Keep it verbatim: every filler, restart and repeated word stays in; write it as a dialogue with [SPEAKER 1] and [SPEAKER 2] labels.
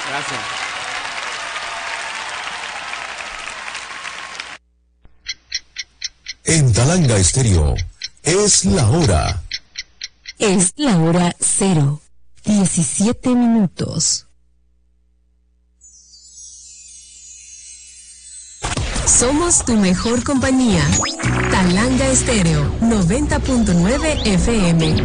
[SPEAKER 1] Gracias.
[SPEAKER 2] En Talanga Estéreo, es la hora.
[SPEAKER 3] Es la hora cero, diecisiete minutos. Somos tu mejor compañía. Talanga Estéreo, noventa punto nueve F M.